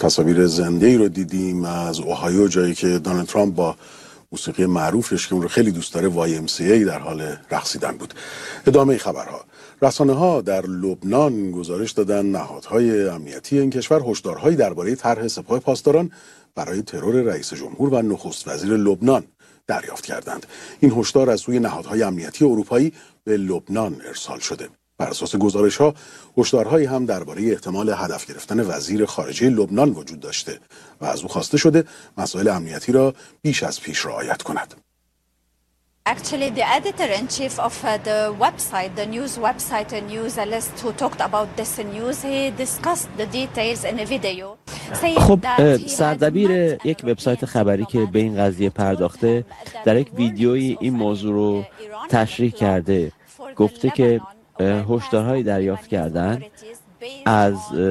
تصاویر زنده‌ای رو دیدیم از اوهایو، جایی که دونالد ترامپ با موسیقی معروفش که اون رو خیلی دوست داره YMCA در حال رقصیدن بود. ادامه خبرها. رسانه‌ها در لبنان گزارش دادن نهادهای امنیتی این کشور هشدارهایی درباره طرح سپاه پاسداران برای ترور رئیس جمهور و نخست وزیر لبنان دریافت کردند. این هشدار از سوی نهادهای امنیتی اروپایی به لبنان ارسال شده. بر اساس گزارش‌ها، هشدارهایی هم درباره احتمال هدف گرفتن وزیر خارجه لبنان وجود داشته و از او خواسته شده مسائل امنیتی را بیش از پیش رعایت کند. Actually, the editor-in-chief of the website, the news website Newsalist, who talked about this news, he discussed the details in a video. خب سردبیر یک وبسایت خبری که به این قضیه پرداخته در یک ویدیویی این موضوع رو تشریح کرده. گفته که هشدارهایی دریافت کردن از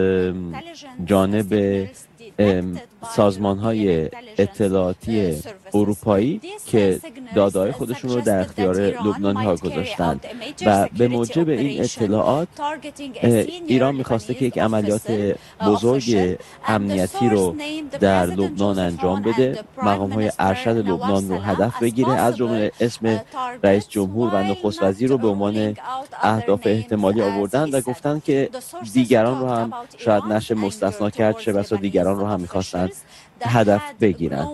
جانب سازمان‌های اطلاعاتی اروپایی که داده‌های خودشون رو در اختیار لبنانی‌ها گذاشتن و به موجب این اطلاعات ایران می‌خواسته که یک عملیات بزرگ امنیتی رو در لبنان انجام بده، مقام‌های ارشد لبنان رو هدف بگیره، از جمله اسم رئیس جمهور و نخست وزیر رو به عنوان اهداف احتمالی آوردن و گفتن که دیگران رو هم شاید نشه مستثنا کرد، چه بسا دیگران رو هم می‌خواستن هدف بگیرن.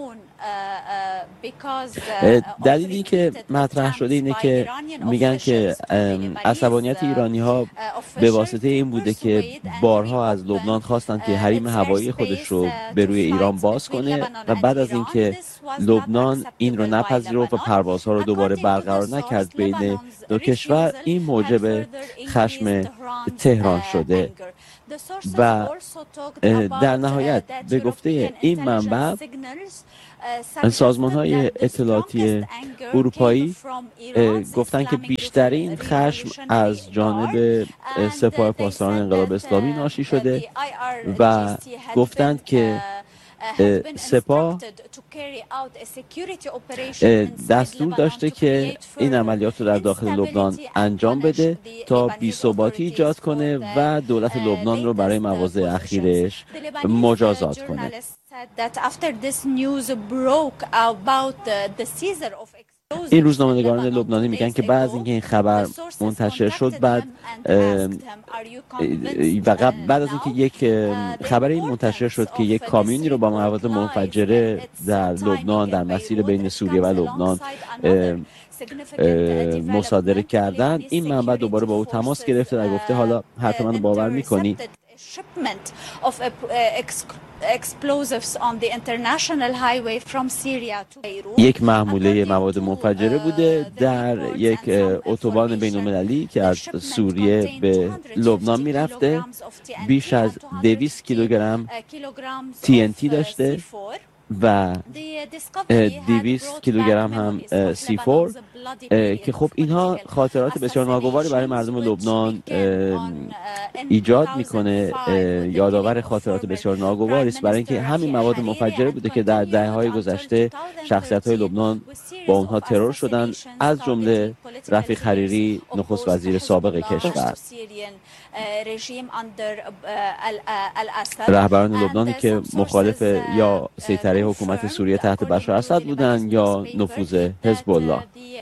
دلیلی که مطرح شده اینه که میگن که عصبانیت ایرانی‌ها به واسطه این بوده که بارها از لبنان خواستن که حریم هوایی خودش رو به روی ایران باز کنه و بعد از اینکه لبنان این رو نپذیرفت و پروازها رو دوباره برقرار نکرد بین دو کشور، این موجب خشم تهران شده. و در نهایت به گفته این منبع سازمان‌های اطلاعاتی اروپایی گفتن که بیشترین خشم از جانب سپاه پاسداران انقلاب اسلامی ناشی شده و گفتند که سپاه دستور داشته که این عملیات رو در داخل لبنان انجام بده تا بی‌ثباتی ایجاد کنه و دولت لبنان رو برای مواضع اخیرش مجازات کنه. این روزنامه‌نگاران لبنانی میگن که بعد از اینکه این خبر منتشر شد، بعد از اینکه یک خبری منتشر شد که یک کامیونی رو با مواد منفجره در لبنان در مسیر بین سوریه و لبنان مصادره کردن، این منبع دوباره با او تماس گرفته و گفته حالا حرف منو باور میکنی؟ یک محموله مواد منفجره بوده در یک اتوبان بین‌المللی که از سوریه به لبنان میرفته. بیش از 200 کیلوگرم TNT داشته و 200 کیلوگرم هم C4 که خب اینها خاطرات بسیار ناگواری برای مردم لبنان ایجاد میکنه، یادآور خاطرات بسیار ناگواری است، برای اینکه همین مواد منفجره بوده که در دهه‌های گذشته شخصیت‌های لبنان با اونها ترور شدن، از جمله رفیق حریری نخست وزیر سابق کشور. رهبران لبنانی که مخالف یا سیطره حکومت سوریه تحت بشار اسد بودند یا نفوذ حزب الله.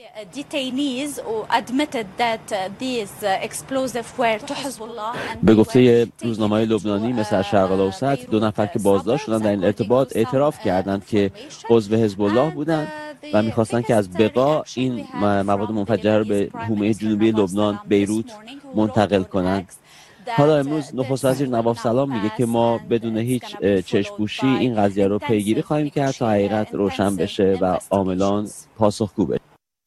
به گفته روزنامه‌های لبنانی مثل شرق الاوسط، 2 نفر که بازداشت شدند در این ارتباط اعتراف کردند که عضو حزب الله بودند و می‌خواستند که از بقا این مواد منفجره رو به حومه جنوبی لبنان بیروت منتقل کنند. حالا امروز نخست وزیر نواف سلام میگه که ما بدون هیچ چشم‌پوشی این قضیه رو پیگیری خواهیم کرد تا حقیقت روشن بشه و عاملان پاسخگو بشن.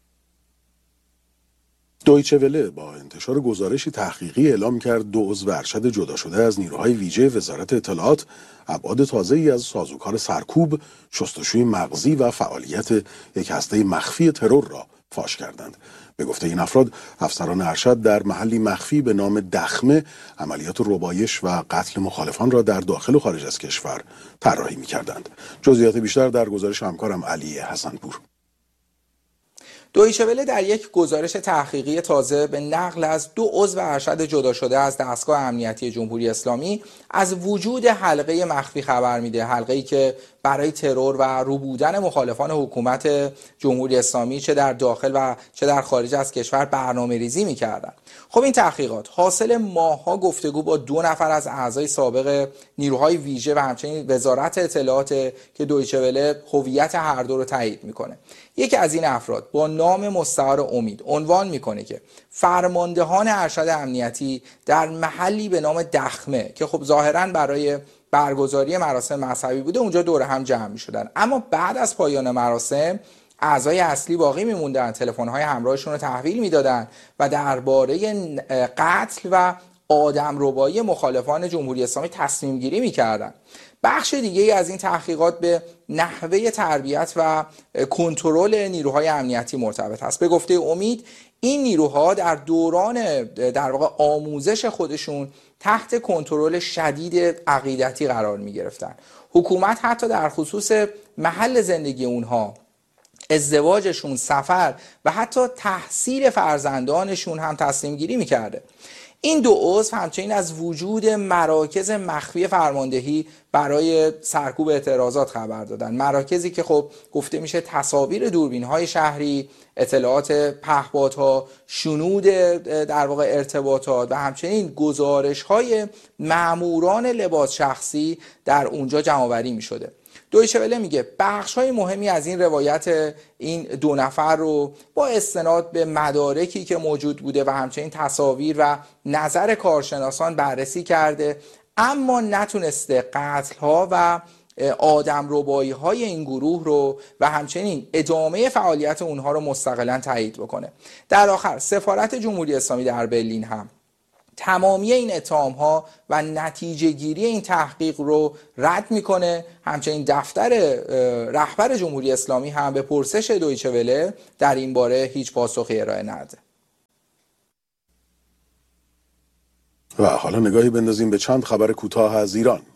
دویچه وله با انتشار گزارشی تحقیقی اعلام کرد 2 عضو ارشد جدا شده از نیروهای ویژه وزارت اطلاعات ابعاد تازه‌ای از سازوکار سرکوب، شستشوی مغزی و فعالیت یک هسته مخفی ترور را فاش کردند. به گفته این افراد، افسران ارشد در محلی مخفی به نام دخمه عملیات ربایش و قتل مخالفان را در داخل و خارج از کشور طراحی می‌کردند. جزئیات بیشتر در گزارش همکارم علی حسن‌پور. دویچه وله در یک گزارش تحقیقی تازه به نقل از 2 عضو ارشد جدا شده از دستگاه امنیتی جمهوری اسلامی از وجود حلقه مخفی خبر میده، حلقه‌ای که برای ترور و روبودن مخالفان حکومت جمهوری اسلامی چه در داخل و چه در خارج از کشور برنامه‌ریزی می‌کردند. خب این تحقیقات حاصل ماه‌ها گفتگو با 2 نفر از اعضای سابق نیروهای ویژه و همچنین وزارت اطلاعات که دویچه وله هویت هر دو رو تایید میکنه. یکی از این افراد با نام مستعار امید عنوان میکنه که فرماندهان ارشد امنیتی در محلی به نام دخمه که خب ظاهراً برای برگزاری مراسم مذهبی بوده اونجا دور هم جمع می‌شدن، اما بعد از پایان مراسم اعضای اصلی باقی می‌موندن، تلفن‌های همراهشون رو تحویل میدادن و درباره قتل و آدمربایی مخالفان جمهوری اسلامی تصمیم گیری می‌کردن. بخش دیگه از این تحقیقات به نحوه تربیت و کنترل نیروهای امنیتی مرتبط است. به گفته امید این نیروها در دوران در واقع آموزش خودشون تحت کنترل شدید عقیدتی قرار می گرفتن. حکومت حتی در خصوص محل زندگی اونها، ازدواجشون، سفر و حتی تحصیل فرزندانشون هم تصمیم گیری می کرده. این 2 عضو همچنین از وجود مراکز مخفی فرماندهی برای سرکوب اعتراضات خبر دادن، مراکزی که خب گفته میشه تصاویر دوربین‌های شهری، اطلاعات پهپادها، شنود در واقع ارتباطات و همچنین گزارش‌های ماموران لباس شخصی در اونجا جمع‌آوری می‌شده. دویچه وله میگه بخش‌های مهمی از این روایت این 2 نفر رو با استناد به مدارکی که موجود بوده و همچنین تصاویر و نظر کارشناسان بررسی کرده، اما نتونسته قتل‌ها و آدمربایی‌های این گروه رو و همچنین ادامه فعالیت اونها رو مستقلاً تایید بکنه. در آخر سفارت جمهوری اسلامی در برلین هم تمامی این اتهام‌ها و نتیجه گیری این تحقیق رو رد میکنه. همچنین دفتر رهبر جمهوری اسلامی هم به پرسش دویچه وله در این باره هیچ پاسخی ارائه نداده. و حالا نگاهی بندازیم به چند خبر کوتاه از ایران.